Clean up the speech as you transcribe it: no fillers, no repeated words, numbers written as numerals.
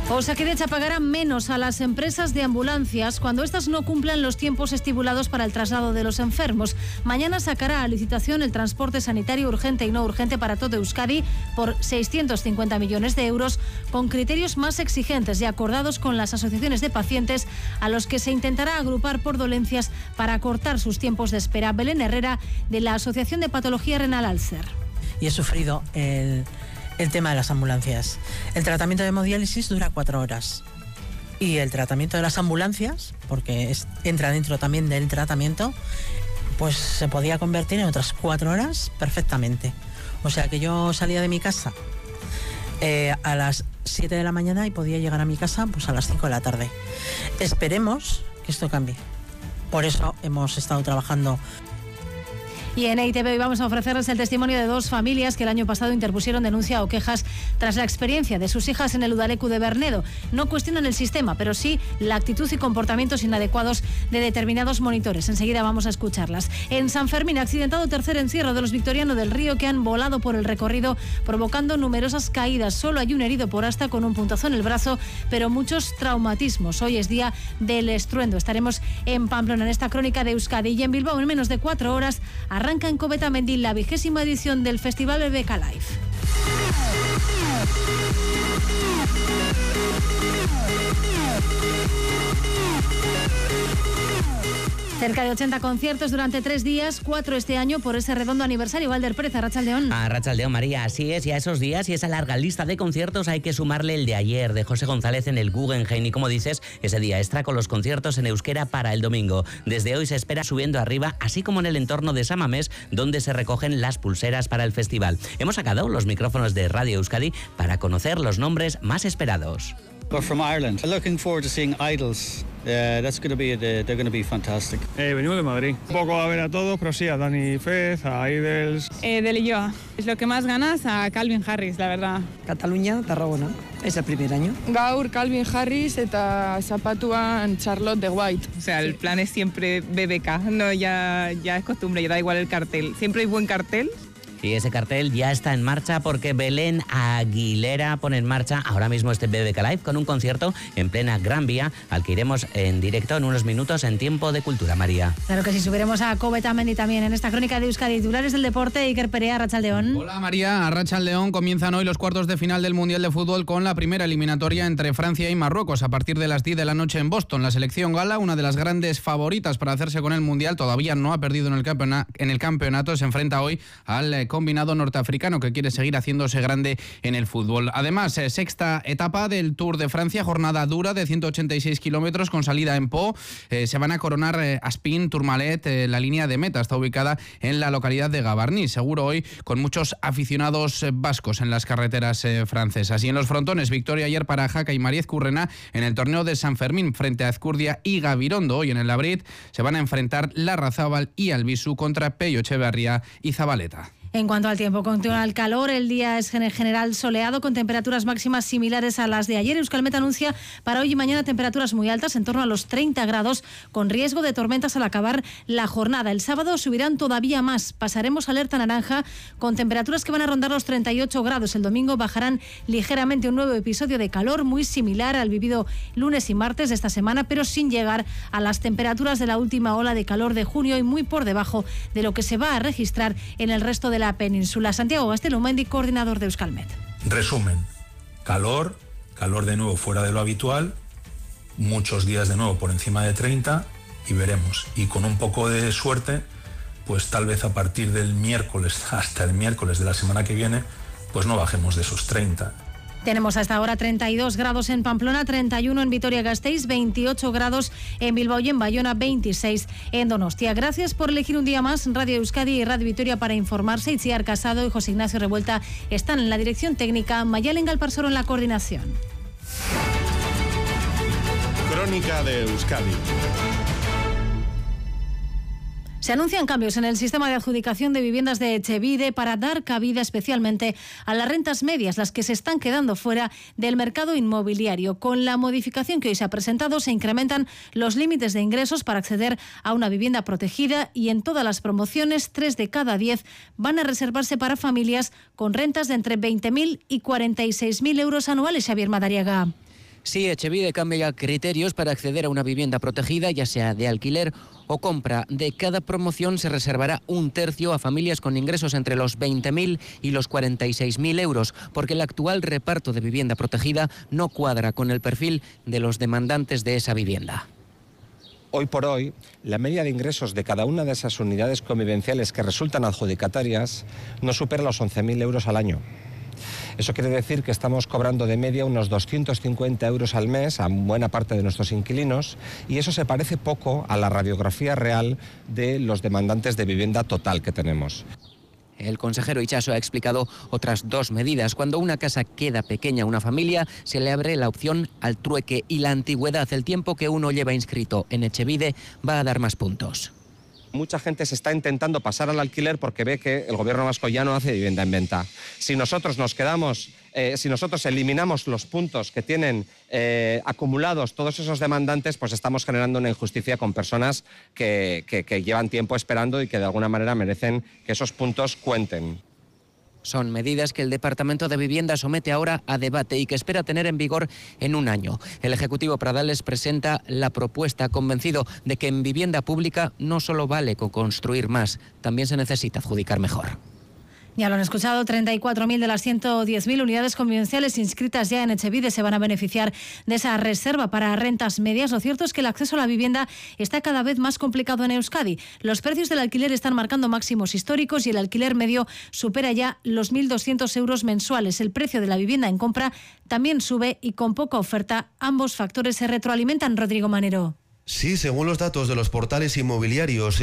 Osakidetza pagará menos a las empresas de ambulancias cuando éstas no cumplan los tiempos estipulados para el traslado de los enfermos. Mañana sacará a licitación el transporte sanitario urgente y no urgente para todo Euskadi por 650 millones de euros, con criterios más exigentes y acordados con las asociaciones de pacientes, a los que se intentará agrupar por dolencias para acortar sus tiempos de espera. Belén Herrera, de la Asociación de Patología Renal Alcer. Y he sufrido el tema de las ambulancias. El tratamiento de hemodiálisis dura 4 horas. Y el tratamiento de las ambulancias, porque entra dentro también del tratamiento, pues se podía convertir en otras 4 horas perfectamente. O sea que yo salía de mi casa a las 7 de la mañana y podía llegar a mi casa pues a las 5 de la tarde. Esperemos que esto cambie. Por eso hemos estado trabajando. Y en EITV hoy vamos a ofrecerles el testimonio de 2 familias que el año pasado interpusieron denuncia o quejas tras la experiencia de sus hijas en el Udalecu de Bernedo. No cuestionan el sistema, pero sí la actitud y comportamientos inadecuados de determinados monitores. Enseguida vamos a escucharlas. En San Fermín, accidentado tercer encierro de los Victoriano del Río, que han volado por el recorrido provocando numerosas caídas. Solo hay un herido por asta con un puntazo en el brazo, pero muchos traumatismos. Hoy es día del estruendo. Estaremos en Pamplona en esta crónica de Euskadi. Y en Bilbao, en menos de 4 horas, arranca en Covetamendil la 20ª edición del Festival BBK Live. Cerca de 80 conciertos durante 3 días, 4 este año por ese redondo aniversario. Valder Pérez, Arratsaldeón. Arratsaldeón, María, así es, y a esos días y esa larga lista de conciertos hay que sumarle el de ayer, de José González en el Guggenheim, y como dices, ese día extra con los conciertos en euskera para el domingo. Desde hoy se espera subiendo arriba, así como en el entorno de San Mamés, donde se recogen las pulseras para el festival. Hemos sacado los micrófonos de Radio Euskadi para conocer los nombres más esperados. We're from Ireland. Looking forward to seeing Idols. That's going to be they're going to be fantastic. Venimos de Madrid. Un poco a ver a todos, pero sí, a Dani Fez, a Idols. De Lilloa. Es lo que más ganas a Calvin Harris, la verdad. Cataluña, Tarragona. Es el primer año. Gaur, Calvin Harris eta zapatuan Charlotte de White. O sea, el plan es siempre BBK. No, ya es costumbre, ya da igual el cartel. Siempre hay buen cartel. Y ese cartel ya está en marcha porque Belén Aguilera pone en marcha ahora mismo este BBK Live con un concierto en plena Gran Vía al que iremos en directo en unos minutos en Tiempo de Cultura, María. Claro que sí, subiremos a Covetamendil también en esta crónica de Euskadi. Titulares del deporte, Iker Perea, Arratsaldeón. Hola María, Arratsaldeón. Comienzan hoy los cuartos de final del Mundial de Fútbol con la primera eliminatoria entre Francia y Marruecos a partir de las 10 de la noche en Boston. La selección gala, una de las grandes favoritas para hacerse con el Mundial, todavía no ha perdido en el campeonato, se enfrenta hoy al combinado norteafricano que quiere seguir haciéndose grande en el fútbol. Además, sexta etapa del Tour de Francia, jornada dura de 186 kilómetros con salida en Pau. Se van a coronar Aspin, Tourmalet, la línea de meta está ubicada en la localidad de Gavarnie. Seguro hoy con muchos aficionados vascos en las carreteras francesas. Y en los frontones, victoria ayer para Jaca y Mariez Currena en el torneo de San Fermín frente a Ezcurdia y Gabirondo. Hoy en el Labrit se van a enfrentar Larrazábal y Albisu contra Pello Echeverría y Zabaleta. En cuanto al tiempo, continúa el calor, el día es en general soleado con temperaturas máximas similares a las de ayer. Euskalmet anuncia para hoy y mañana temperaturas muy altas, en torno a los 30 grados, con riesgo de tormentas al acabar la jornada. El sábado subirán todavía más, pasaremos alerta naranja con temperaturas que van a rondar los 38 grados. El domingo bajarán ligeramente, un nuevo episodio de calor muy similar al vivido lunes y martes de esta semana, pero sin llegar a las temperaturas de la última ola de calor de junio y muy por debajo de lo que se va a registrar en el resto de la península. Santiago Gastelumendi, coordinador de Euskalmet. Resumen, calor de nuevo fuera de lo habitual, muchos días de nuevo por encima de 30 y veremos. Y con un poco de suerte, pues tal vez a partir del miércoles hasta el miércoles de la semana que viene, pues no bajemos de esos 30. Tenemos hasta ahora 32 grados en Pamplona, 31 en Vitoria-Gasteiz, 28 grados en Bilbao y en Bayona, 26 en Donostia. Gracias por elegir un día más Radio Euskadi y Radio Vitoria para informarse. Itziar Casado y José Ignacio Revuelta están en la dirección técnica, Mayalen Galparsoro en la coordinación. Crónica de Euskadi. Se anuncian cambios en el sistema de adjudicación de viviendas de Etxebide para dar cabida especialmente a las rentas medias, las que se están quedando fuera del mercado inmobiliario. Con la modificación que hoy se ha presentado, se incrementan los límites de ingresos para acceder a una vivienda protegida y en todas las promociones, 3 de cada 10 van a reservarse para familias con rentas de entre 20.000 y 46.000 euros anuales. Xavier Madariaga. Sí, Etxebide cambia criterios para acceder a una vivienda protegida, ya sea de alquiler o compra. De cada promoción se reservará 1/3 a familias con ingresos entre los 20.000 y los 46.000 euros, porque el actual reparto de vivienda protegida no cuadra con el perfil de los demandantes de esa vivienda. Hoy por hoy, la media de ingresos de cada una de esas unidades convivenciales que resultan adjudicatarias no supera los 11.000 euros al año. Eso quiere decir que estamos cobrando de media unos 250 euros al mes a buena parte de nuestros inquilinos, y eso se parece poco a la radiografía real de los demandantes de vivienda total que tenemos. El consejero Itxaso ha explicado otras 2 medidas. Cuando una casa queda pequeña a una familia, se le abre la opción al trueque, y la antigüedad, el tiempo que uno lleva inscrito en Etxebide, va a dar más puntos. Mucha gente se está intentando pasar al alquiler porque ve que el gobierno vasco ya no hace vivienda en venta. Si nosotros eliminamos los puntos que tienen acumulados todos esos demandantes, pues estamos generando una injusticia con personas que llevan tiempo esperando y que de alguna manera merecen que esos puntos cuenten. Son medidas que el Departamento de Vivienda somete ahora a debate y que espera tener en vigor en 1 año. El Ejecutivo Pradales presenta la propuesta, convencido de que en vivienda pública no solo vale con construir más, también se necesita adjudicar mejor. Ya lo han escuchado, 34.000 de las 110.000 unidades convivenciales inscritas ya en Etxebide se van a beneficiar de esa reserva para rentas medias. Lo cierto es que el acceso a la vivienda está cada vez más complicado en Euskadi. Los precios del alquiler están marcando máximos históricos y el alquiler medio supera ya los 1.200 euros mensuales. El precio de la vivienda en compra también sube y con poca oferta ambos factores se retroalimentan. Rodrigo Manero. Sí, según los datos de los portales inmobiliarios,